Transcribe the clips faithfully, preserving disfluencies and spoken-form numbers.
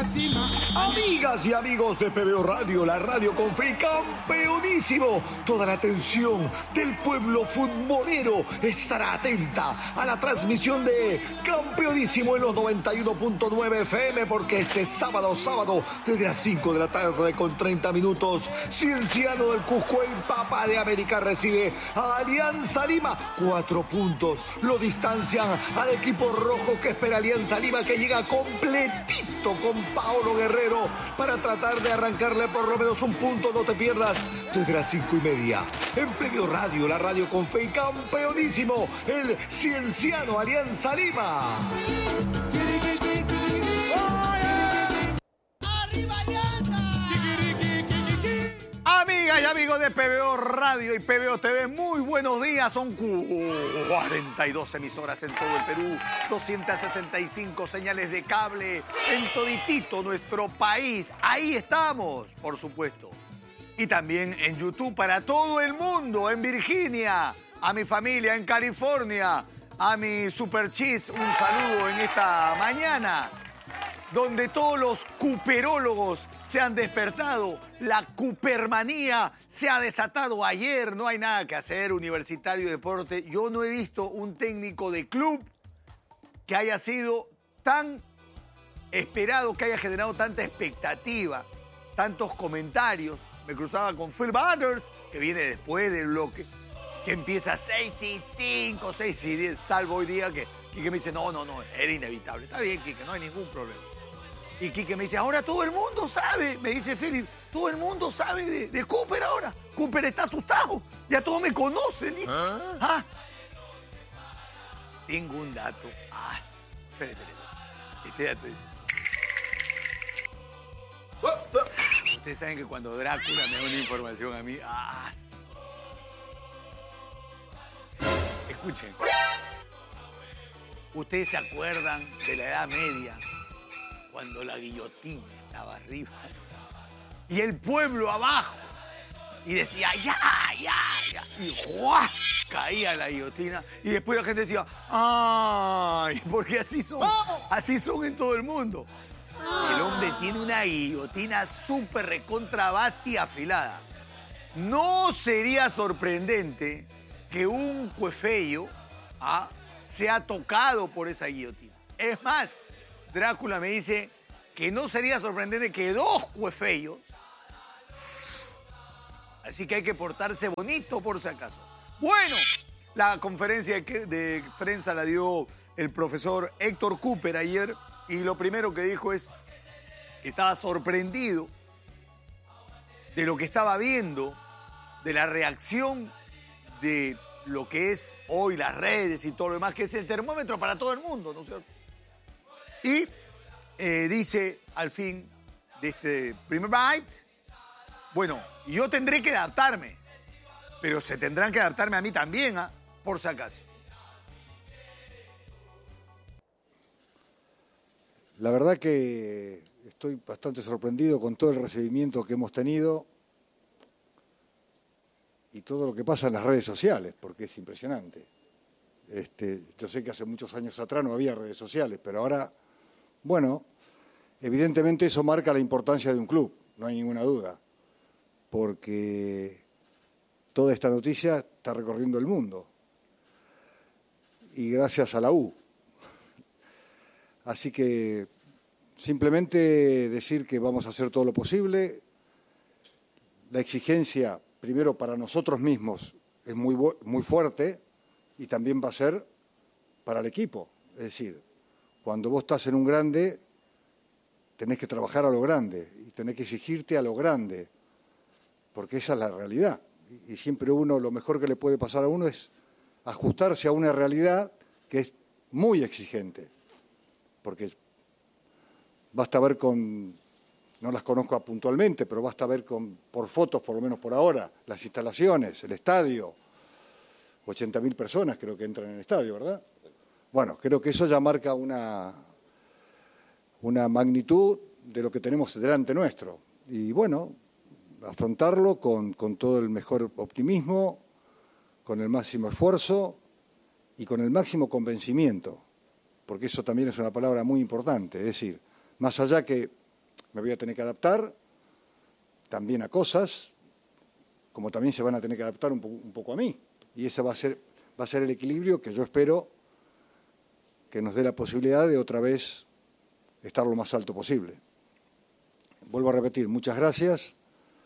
la cima. Amigas y amigos de P B O Radio, la radio con fe, campeonísimo. Toda la atención del pueblo futbolero estará atenta a la transmisión de Campeonísimo en los noventa y uno punto nueve F M, porque este sábado, sábado, desde las cinco de la tarde con treinta minutos, Cienciano del Cusco, el Papa de América, recibe a Alianza Lima. Cuatro puntos lo distancian al equipo rojo, que espera Alianza Lima, que llega completito con Paolo Guerrero para tratar de arrancarle por lo menos un punto. No te pierdas desde las cinco y media en P B O Radio, la radio con fe y campeonísimo, el Cienciano Alianza Lima. Amigas y amigos de P B O Radio y P B O T V, muy buenos días. Son cuarenta y dos emisoras en todo el Perú, doscientas sesenta y cinco señales de cable en toditito nuestro país. Ahí estamos, por supuesto. Y también en YouTube para todo el mundo, en Virginia, a mi familia en California, a mi Super Cheese, un saludo en esta mañana, donde todos los cuperólogos se han despertado. La cupermanía se ha desatado ayer. No hay nada que hacer, Universitario de Deporte. Yo no he visto un técnico de club que haya sido tan esperado, que haya generado tanta expectativa, tantos comentarios. Me cruzaba con Phil Butters, que viene después del bloque, que empieza seis y cinco, seis y diez, salvo hoy día que Quique me dice, no, no, no, era inevitable. Está bien, Quique, no hay ningún problema. Y Quique me dice, ahora todo el mundo sabe, me dice Philip, todo el mundo sabe de, de Cooper ahora. Cooper está asustado, ya todos me conocen, dice. ¿Ah? ¿Ah? Tengo un dato. Ah, espere, espere. Este dato dice. Ustedes saben que cuando Drácula me da una información a mí, ah, escuchen. Ustedes se acuerdan de la Edad Media, cuando la guillotina estaba arriba y el pueblo abajo, y decía, ya, ya, ya, y ¡juá! Caía la guillotina, y después la gente decía, ¡ay! Porque así son, así son en todo el mundo. El hombre tiene una guillotina súper recontra basti afilada. No sería sorprendente que un cuefello ¿ah? sea tocado por esa guillotina. Es más, Drácula me dice que no sería sorprendente que dos cuefellos. Así que hay que portarse bonito por si acaso. Bueno, la conferencia de prensa la dio el profesor Héctor Cooper ayer, y lo primero que dijo es que estaba sorprendido de lo que estaba viendo, de la reacción de lo que es hoy las redes y todo lo demás, que es el termómetro para todo el mundo, ¿no es cierto? Y eh, dice al fin de este primer bite, bueno, yo tendré que adaptarme, pero se tendrán que adaptarme a mí también, ¿eh? Por si acaso. La verdad que estoy bastante sorprendido con todo el recibimiento que hemos tenido y todo lo que pasa en las redes sociales, porque es impresionante. Este, yo sé que hace muchos años atrás no había redes sociales, pero ahora, bueno, evidentemente eso marca la importancia de un club, no hay ninguna duda, porque toda esta noticia está recorriendo el mundo, y gracias a la U. Así que simplemente decir que vamos a hacer todo lo posible. La exigencia, primero para nosotros mismos, es muy, muy fuerte, y también va a ser para el equipo. Es decir, cuando vos estás en un grande, tenés que trabajar a lo grande y tenés que exigirte a lo grande, porque esa es la realidad. Y siempre uno, lo mejor que le puede pasar a uno es ajustarse a una realidad que es muy exigente. Porque basta ver con, no las conozco puntualmente, pero basta ver con, por fotos, por lo menos por ahora, las instalaciones, el estadio, ochenta mil personas creo que entran en el estadio, ¿verdad? Bueno, creo que eso ya marca una, una magnitud de lo que tenemos delante nuestro. Y bueno, afrontarlo con, con todo el mejor optimismo, con el máximo esfuerzo y con el máximo convencimiento. Porque eso también es una palabra muy importante, es decir, más allá que me voy a tener que adaptar también a cosas, como también se van a tener que adaptar un, po un poco a mí. Y ese va a ser, va a ser el equilibrio que yo espero que nos dé la posibilidad de otra vez estar lo más alto posible. Vuelvo a repetir, muchas gracias.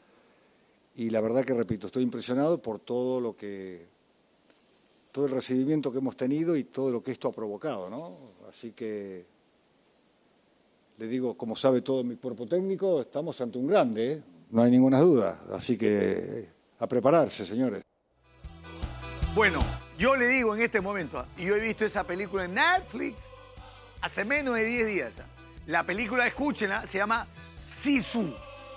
Y la verdad que, repito, estoy impresionado por todo lo que, todo el recibimiento que hemos tenido y todo lo que esto ha provocado, ¿no? Así que, le digo, como sabe todo mi cuerpo técnico, estamos ante un grande, ¿eh? No hay ninguna duda. Así que, a prepararse, señores. Bueno, yo le digo en este momento, y yo he visto esa película en Netflix hace menos de diez días. La película, escúchenla, se llama Sisu.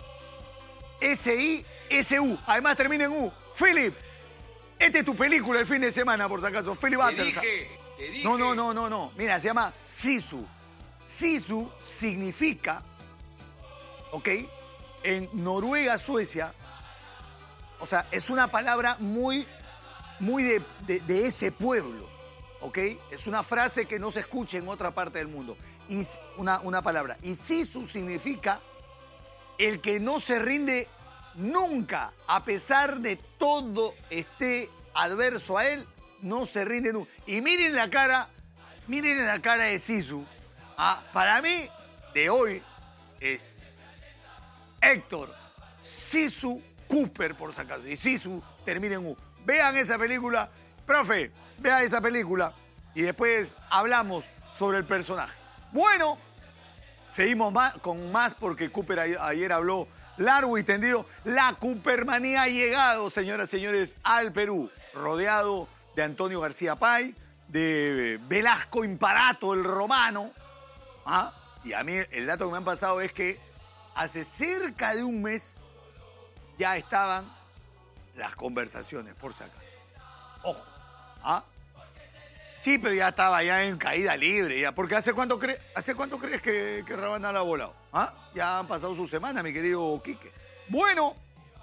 S I S U. Además termina en U. Philip, esta es tu película el fin de semana, por si acaso. Philip Te Anderson. dije, te dije. No, no, no, no, no. Mira, se llama Sisu. Sisu significa, ¿ok? En Noruega, Suecia, o sea, es una palabra muy, muy de, de, de ese pueblo, ¿ok? Es una frase que no se escucha en otra parte del mundo. Y una, una palabra. Y Sisu significa el que no se rinde nunca, a pesar de todo esté adverso a él, no se rinde nunca. Y miren la cara, miren la cara de Sisu. Ah, para mí, de hoy, es Héctor Sisu Cooper, por si acaso. Y Sisu termina en U. Vean esa película. Profe, vean esa película. Y después hablamos sobre el personaje. Bueno, seguimos más, con más porque Cooper ayer, ayer habló largo y tendido. La Coopermanía ha llegado, señoras y señores, al Perú. Rodeado de Antonio García Pay, de Velasco Imparato, el romano. ¿Ah? Y a mí el dato que me han pasado es que hace cerca de un mes ya estaban las conversaciones, por si acaso. Ojo. ¿Ah? Sí, pero ya estaba ya en caída libre. Ya. Porque ¿hace cuánto, cre ¿hace cuánto crees que, que Rabana la ha volado? ¿Ah? Ya han pasado su semana, mi querido Quique. Bueno,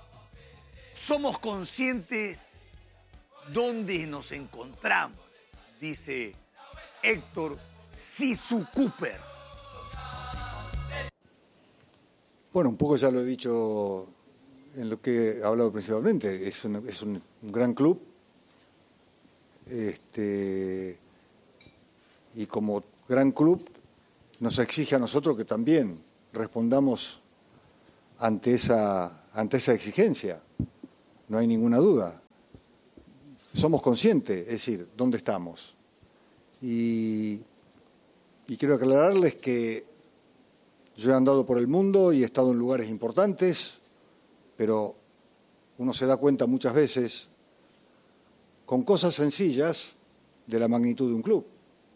somos conscientes dónde nos encontramos, dice Héctor Sisu Cooper. Bueno, un poco ya lo he dicho en lo que he hablado principalmente. Es un, es un, un gran club. Este, y como gran club nos exige a nosotros que también respondamos ante esa, ante esa exigencia. No hay ninguna duda. Somos conscientes, es decir, dónde estamos. Y, y quiero aclararles que yo he andado por el mundo y he estado en lugares importantes, pero uno se da cuenta muchas veces con cosas sencillas de la magnitud de un club.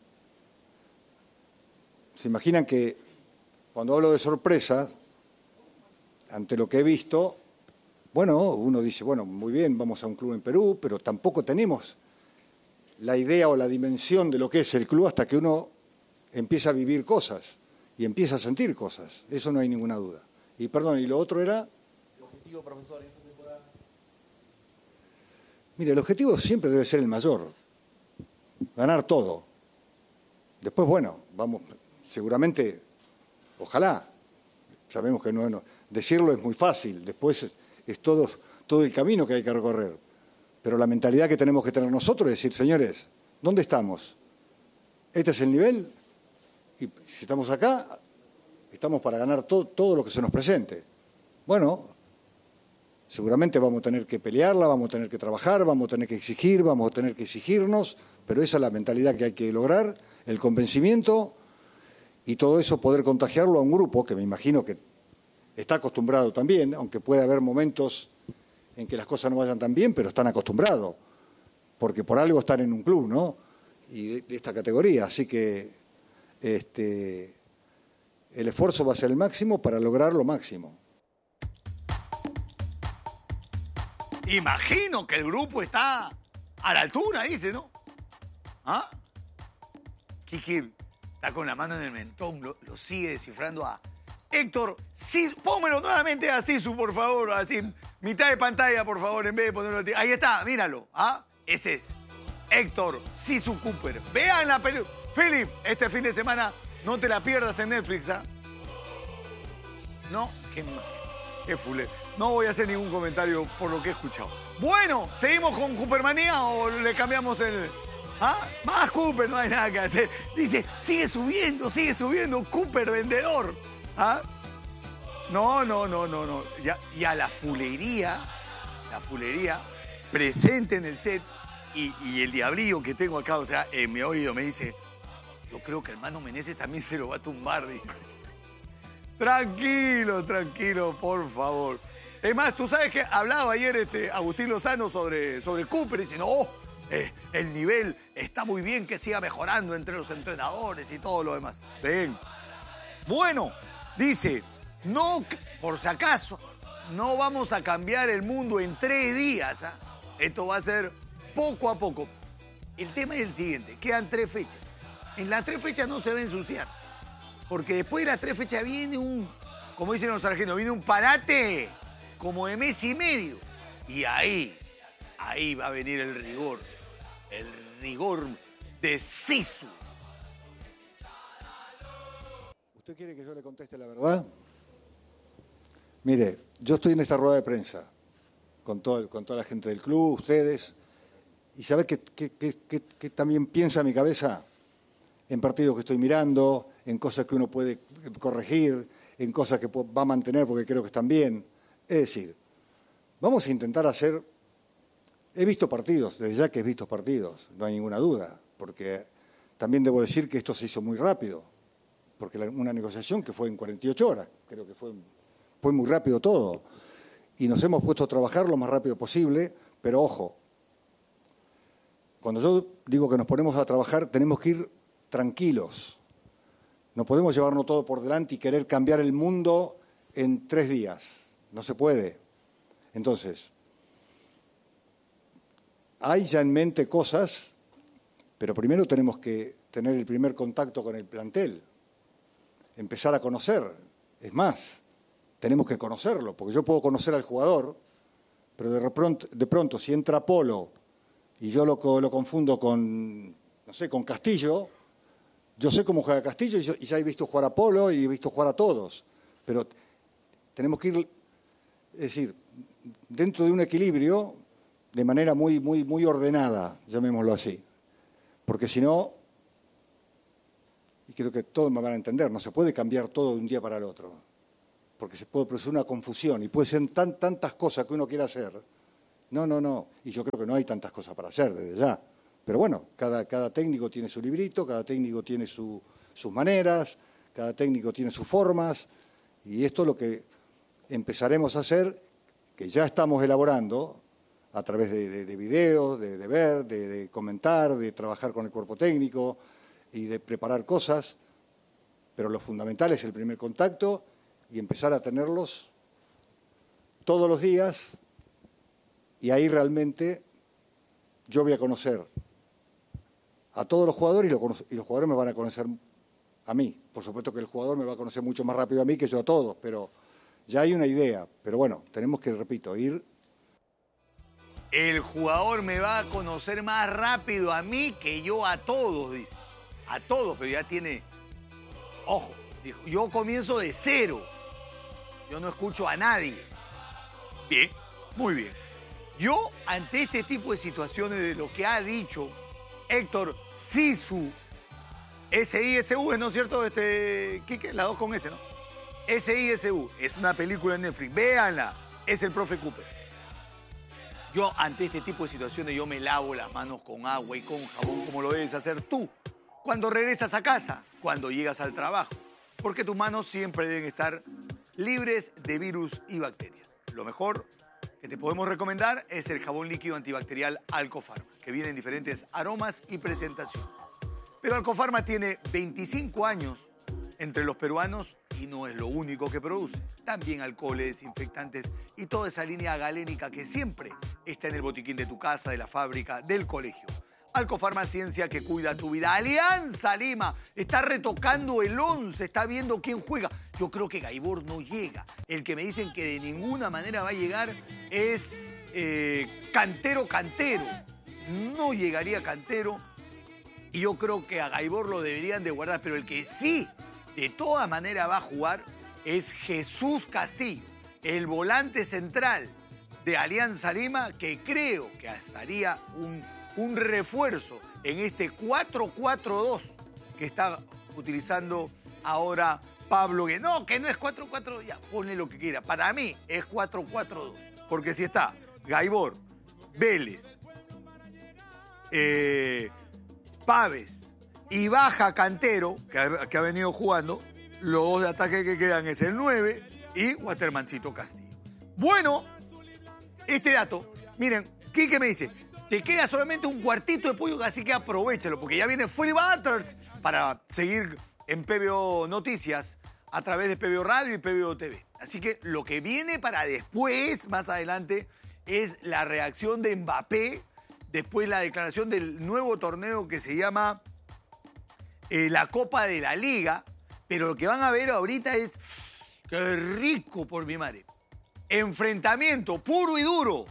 ¿Se imaginan que cuando hablo de sorpresa, ante lo que he visto, bueno, uno dice, bueno, muy bien, vamos a un club en Perú, pero tampoco tenemos la idea o la dimensión de lo que es el club hasta que uno empieza a vivir cosas y empieza a sentir cosas. Eso no hay ninguna duda. Y perdón, ¿y lo otro era? ¿El objetivo, profesor, en esta temporada? Mire, el objetivo siempre debe ser el mayor, ganar todo. Después, bueno, vamos, seguramente, ojalá, sabemos que no, no decirlo es muy fácil, después es, es todo, todo el camino que hay que recorrer. Pero la mentalidad que tenemos que tener nosotros es decir, señores, ¿dónde estamos? Este es el nivel y si estamos acá, estamos para ganar todo, todo lo que se nos presente. Bueno, seguramente vamos a tener que pelearla, vamos a tener que trabajar, vamos a tener que exigir, vamos a tener que exigirnos, pero esa es la mentalidad que hay que lograr, el convencimiento y todo eso poder contagiarlo a un grupo que me imagino que está acostumbrado también, aunque puede haber momentos en que las cosas no vayan tan bien, pero están acostumbrados, porque por algo están en un club, ¿no? Y de, de esta categoría, así que este, el esfuerzo va a ser el máximo para lograr lo máximo. Imagino que el grupo está a la altura, dice, ¿no? ¿Ah? Kiki está con la mano en el mentón, lo, lo sigue descifrando a Héctor. Sí, pónmelo nuevamente a Sisu, por favor, así, mitad de pantalla, por favor, en vez de ponerlo a ti. Ahí está, míralo, ¿ah? Ese es Héctor Sisu Cooper. Vean la película. Philip, este fin de semana no te la pierdas en Netflix, ¿ah? No, qué mal. Qué fulé. No voy a hacer ningún comentario por lo que he escuchado. Bueno, ¿seguimos con Coopermanía o le cambiamos el...? ¿Ah? Más Cooper, no hay nada que hacer. Dice, sigue subiendo, sigue subiendo, Cooper vendedor. ¿Ah? No, no, no, no, no. Ya, y a la fulería, la fulería, presente en el set, y, y el diablillo que tengo acá, o sea, en mi oído me dice, yo creo que hermano Meneses también se lo va a tumbar, dice. Tranquilo, tranquilo, por favor. Es más, tú sabes que hablaba ayer este, Agustín Lozano sobre, sobre Cooper y dice, no, eh, el nivel está muy bien, que siga mejorando entre los entrenadores y todo lo demás. Ven. Bueno, dice, no, por si acaso, no vamos a cambiar el mundo en tres días. ¿Ah? Esto va a ser poco a poco. El tema es el siguiente, quedan tres fechas. En las tres fechas no se va a ensuciar. Porque después de las tres fechas viene un, como dicen los argentinos, viene un parate como de mes y medio. Y ahí, ahí va a venir el rigor. El rigor de Sisu. ¿Usted quiere que yo le conteste la verdad? Mire, yo estoy en esta rueda de prensa con, todo, con toda la gente del club, ustedes, y ¿sabés qué, qué, qué, qué, qué también piensa mi cabeza? En partidos que estoy mirando, en cosas que uno puede corregir, en cosas que va a mantener porque creo que están bien. Es decir, vamos a intentar hacer... He visto partidos, desde ya que he visto partidos, no hay ninguna duda, porque también debo decir que esto se hizo muy rápido, porque una negociación que fue en cuarenta y ocho horas, creo que fue, fue muy rápido todo, y nos hemos puesto a trabajar lo más rápido posible, pero ojo, cuando yo digo que nos ponemos a trabajar, tenemos que ir tranquilos. No podemos llevarnos todo por delante y querer cambiar el mundo en tres días. No se puede. Entonces, hay ya en mente cosas, pero primero tenemos que tener el primer contacto con el plantel, empezar a conocer. Es más, tenemos que conocerlo, porque yo puedo conocer al jugador, pero de pronto, de pronto si entra Polo y yo lo, lo confundo con, no sé, con Castillo, yo sé cómo juega Castillo y, yo, y ya he visto jugar a Polo y he visto jugar a todos, pero tenemos que ir, es decir, dentro de un equilibrio de manera muy, muy, muy ordenada, llamémoslo así, porque si no, y creo que todos me van a entender, no se puede cambiar todo de un día para el otro, porque se puede producir una confusión y puede ser tan, tantas cosas que uno quiera hacer. No, no, no, y yo creo que no hay tantas cosas para hacer desde ya. Pero bueno, cada, cada técnico tiene su librito, cada técnico tiene su, sus maneras, cada técnico tiene sus formas, y esto es lo que empezaremos a hacer, que ya estamos elaborando a través de, de, de videos, de, de ver, de, de comentar, de trabajar con el cuerpo técnico y de preparar cosas, pero lo fundamental es el primer contacto y empezar a tenerlos todos los días, y ahí realmente yo voy a conocer a todos los jugadores y, lo, y los jugadores me van a conocer a mí. Por supuesto que el jugador me va a conocer mucho más rápido a mí que yo a todos, pero ya hay una idea. Pero bueno, tenemos que, repito, ir... El jugador me va a conocer más rápido a mí que yo a todos, dice. A todos, pero ya tiene... Ojo, dijo, yo comienzo de cero. Yo no escucho a nadie. Bien, muy bien. Yo, ante este tipo de situaciones de lo que ha dicho Héctor Sisu, S I S U, ¿no es cierto, este, Quique? La dos con S, ¿no? S I S U, es una película en Netflix, véanla, es el profe Cooper. Yo, ante este tipo de situaciones, yo me lavo las manos con agua y con jabón, como lo debes hacer tú, cuando regresas a casa, cuando llegas al trabajo, porque tus manos siempre deben estar libres de virus y bacterias. Lo mejor que te podemos recomendar es el jabón líquido antibacterial Alcofarma, que viene en diferentes aromas y presentaciones. Pero Alcofarma tiene veinticinco años entre los peruanos y no es lo único que produce. También alcoholes, desinfectantes y toda esa línea galénica que siempre está en el botiquín de tu casa, de la fábrica, del colegio. Alcofarma, ciencia que cuida tu vida. Alianza Lima está retocando el once, está viendo quién juega. Yo creo que Gaibor no llega. El que me dicen que de ninguna manera va a llegar es eh, Cantero Cantero. No llegaría Cantero y yo creo que a Gaibor lo deberían de guardar, pero el que sí, de todas maneras va a jugar es Jesús Castillo, el volante central de Alianza Lima, que creo que estaría un, un refuerzo en este cuatro cuatro dos que está utilizando ahora Pablo Guede. No, que no es cuatro cuatro dos, ya, ponle lo que quiera. Para mí es cuatro cuatro dos, porque si está Gaibor, Vélez, eh, Paves y Baja Cantero, que ha, que ha venido jugando, los dos de ataque que quedan es el nueve y Watermancito Castillo. Bueno, este dato, miren, Quique me dice, te queda solamente un cuartito de pollo, así que aprovechalo, porque ya viene Free Butters para seguir en P B O Noticias a través de P B O Radio y P B O T V. Así que lo que viene para después, más adelante, es la reacción de Mbappé, después la declaración del nuevo torneo que se llama eh, la Copa de la Liga, pero lo que van a ver ahorita es, qué rico por mi madre, enfrentamiento puro y duro.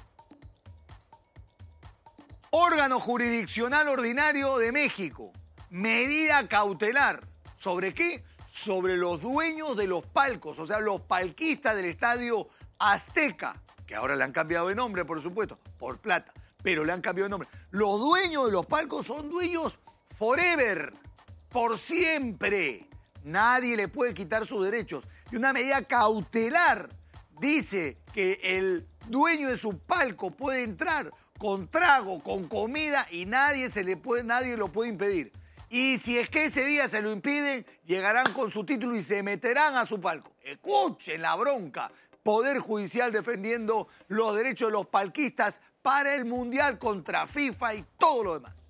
Órgano jurisdiccional ordinario de México, medida cautelar. ¿Sobre qué? Sobre los dueños de los palcos, o sea, los palquistas del Estadio Azteca, que ahora le han cambiado de nombre, por supuesto, por plata, pero le han cambiado de nombre. Los dueños de los palcos son dueños forever, por siempre. Nadie le puede quitar sus derechos. Y una medida cautelar dice que el dueño de su palco puede entrar con trago, con comida, y nadie, se le puede, nadie lo puede impedir. Y si es que ese día se lo impiden, llegarán con su título y se meterán a su palco. Escuchen la bronca. Poder Judicial defendiendo los derechos de los palquistas para el Mundial contra FIFA y todo lo demás.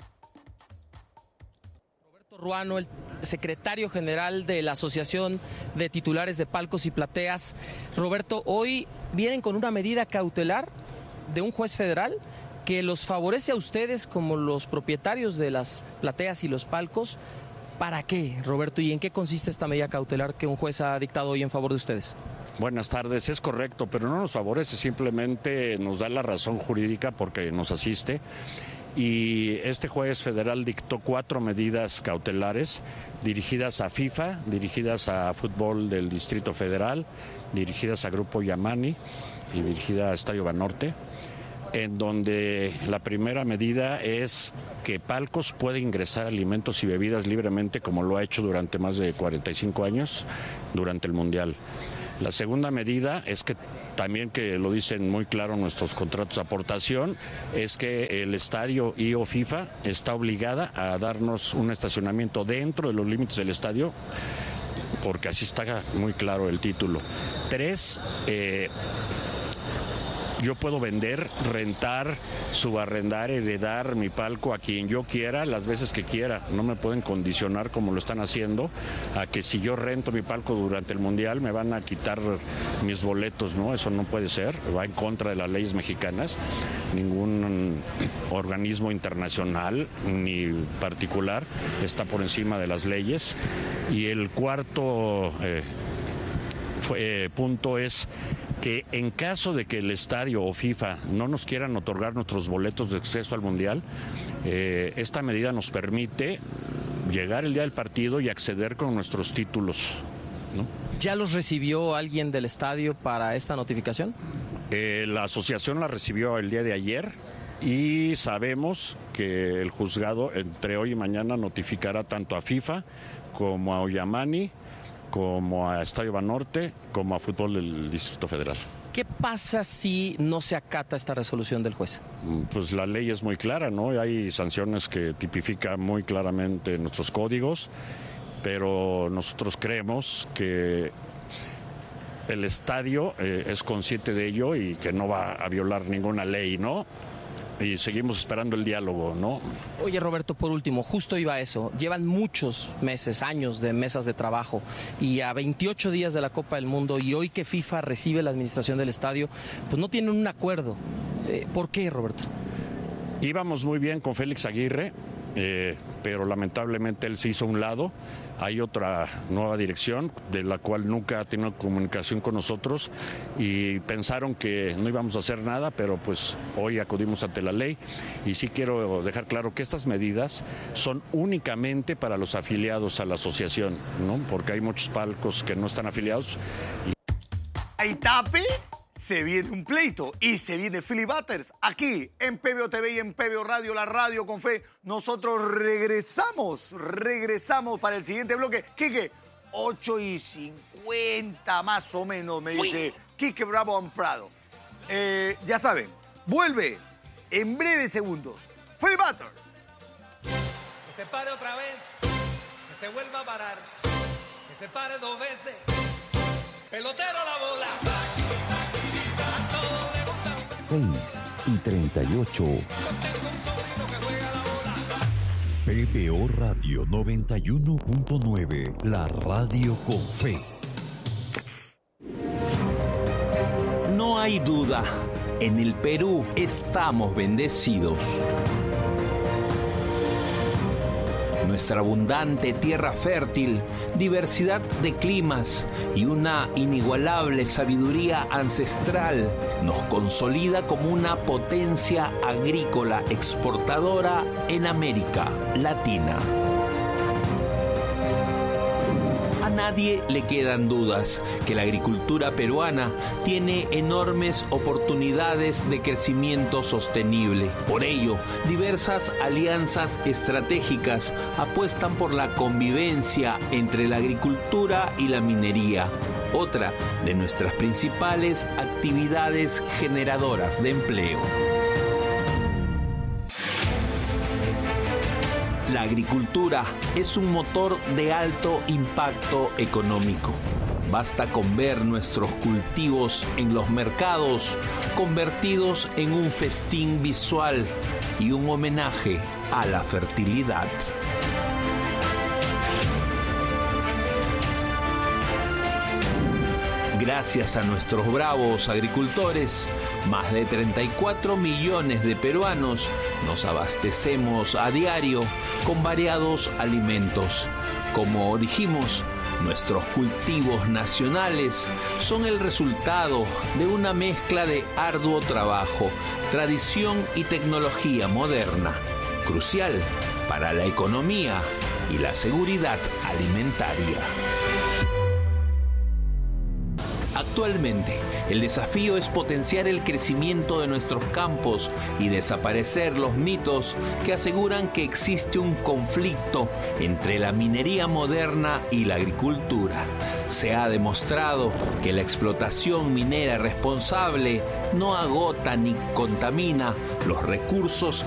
Roberto Ruano, el secretario general de la Asociación de Titulares de Palcos y Plateas. Roberto, hoy vienen con una medida cautelar de un juez federal que los favorece a ustedes como los propietarios de las plateas y los palcos. ¿Para qué, Roberto? ¿Y en qué consiste esta medida cautelar que un juez ha dictado hoy en favor de ustedes? Buenas tardes, es correcto, pero no nos favorece, simplemente nos da la razón jurídica porque nos asiste. Y este juez federal dictó cuatro medidas cautelares dirigidas a FIFA, dirigidas a Fútbol del Distrito Federal, dirigidas a Grupo Yamani y dirigida a Estadio Banorte, en donde la primera medida es que Palcos puede ingresar alimentos y bebidas libremente, como lo ha hecho durante más de cuarenta y cinco años durante el Mundial. La segunda medida es que también, que lo dicen muy claro nuestros contratos de aportación, es que el estadio y o FIFA está obligada a darnos un estacionamiento dentro de los límites del estadio, porque así está muy claro el título. Tres, eh, yo puedo vender, rentar, subarrendar, heredar mi palco a quien yo quiera, las veces que quiera. No me pueden condicionar, como lo están haciendo, a que si yo rento mi palco durante el Mundial me van a quitar mis boletos, ¿no? Eso no puede ser, va en contra de las leyes mexicanas. Ningún organismo internacional ni particular está por encima de las leyes. Y el cuarto eh, fue, eh, punto es que en caso de que el estadio o FIFA no nos quieran otorgar nuestros boletos de acceso al Mundial, eh, esta medida nos permite llegar el día del partido y acceder con nuestros títulos, ¿no? ¿Ya los recibió alguien del estadio para esta notificación? Eh, la asociación la recibió el día de ayer y sabemos que el juzgado entre hoy y mañana notificará tanto a FIFA como a Oyamani, como a Estadio Banorte, como a Fútbol del Distrito Federal. ¿Qué pasa si no se acata esta resolución del juez? Pues la ley es muy clara, ¿no? Hay sanciones que tipifican muy claramente nuestros códigos, pero nosotros creemos que el estadio eh, es consciente de ello y que no va a violar ninguna ley, ¿no? Y seguimos esperando el diálogo, ¿no? Oye, Roberto, por último, justo iba a eso. Llevan muchos meses, años de mesas de trabajo y a veintiocho días de la Copa del Mundo, y hoy que FIFA recibe la administración del estadio, pues no tienen un acuerdo. Eh, ¿Por qué, Roberto? Íbamos muy bien con Félix Aguirre, eh, pero lamentablemente él se hizo a un lado. Hay otra nueva dirección de la cual nunca ha tenido comunicación con nosotros y pensaron que no íbamos a hacer nada, pero pues hoy acudimos ante la ley y sí quiero dejar claro que estas medidas son únicamente para los afiliados a la asociación, ¿no? Porque hay muchos palcos que no están afiliados. Y... Ahí tape, se viene un pleito y se viene Philly Butters aquí en P B O T V y en P B O Radio, la radio con fe. Nosotros regresamos, regresamos para el siguiente bloque. Quique, ocho y cincuenta más o menos, me dice Quique Bravo Amprado. Eh, ya saben, vuelve en breves segundos. Philly Butters. Que se pare otra vez, que se vuelva a parar, que se pare dos veces. Pelotero la bola. seis y treinta y ocho. P B O Radio noventa y uno punto nueve, la radio con fe. No hay duda, en el Perú estamos bendecidos. Nuestra abundante tierra fértil, diversidad de climas y una inigualable sabiduría ancestral nos consolida como una potencia agrícola exportadora en América Latina. A nadie le quedan dudas que la agricultura peruana tiene enormes oportunidades de crecimiento sostenible. Por ello, diversas alianzas estratégicas apuestan por la convivencia entre la agricultura y la minería, otra de nuestras principales actividades generadoras de empleo. La agricultura es un motor de alto impacto económico. Basta con ver nuestros cultivos en los mercados convertidos en un festín visual y un homenaje a la fertilidad. Gracias a nuestros bravos agricultores, más de treinta y cuatro millones de peruanos nos abastecemos a diario con variados alimentos. Como dijimos, nuestros cultivos nacionales son el resultado de una mezcla de arduo trabajo, tradición y tecnología moderna, crucial para la economía y la seguridad alimentaria. Actualmente, el desafío es potenciar el crecimiento de nuestros campos y desaparecer los mitos que aseguran que existe un conflicto entre la minería moderna y la agricultura. Se ha demostrado que la explotación minera responsable no agota ni contamina los recursos